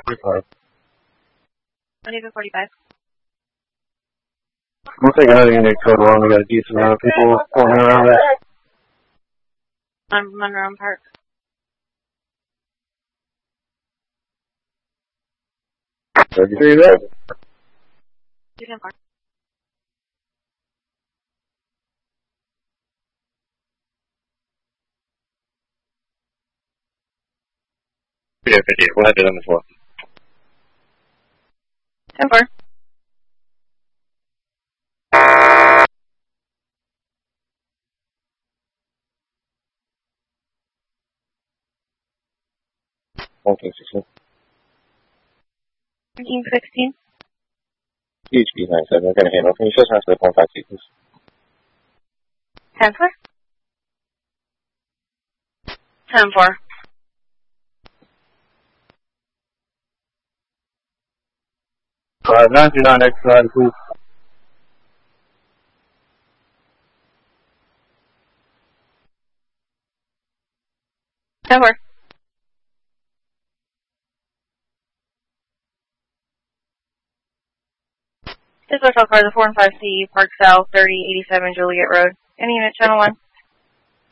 45. We'll take another unit code 1. We got a decent amount of people forming around it. I'm Monroe Park. So you see that? You can park. Yeah, 50. We'll head to them as well. 10-4. Okay, 16. 16. PHP 97. I'm going to handle. Can you just answer the 0.5 please? 10-4. 10-4. Alright, 929X9, please. This hotel car, the 4 and 5 C, Park South, 3087 Juliet Road. Any unit, channel 1.